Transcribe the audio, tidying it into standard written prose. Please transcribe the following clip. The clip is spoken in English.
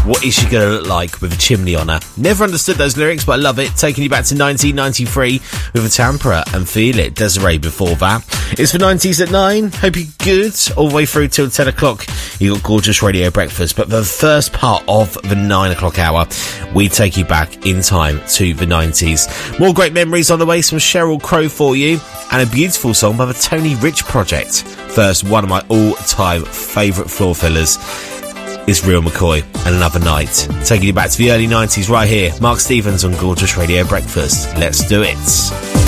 What is she gonna look like with a chimney on her? Never understood those lyrics, but I love it. Taking you back to 1993 with a Tampera and Feel It. Desiree before that. It's for 90s at 9. Hope you're good. All the way through till 10 o'clock. You got gorgeous radio breakfast. But for the first part of the 9 o'clock hour, we take you back in time to the 90s. More great memories on the way. Some Sheryl Crow for you. And a beautiful song by the Tony Rich Project. First, one of my all-time favourite floor fillers is Real McCoy and Another Night. Taking you back to the early 90s right here. Mark Stevens on Gorgeous Radio Breakfast. Let's do it.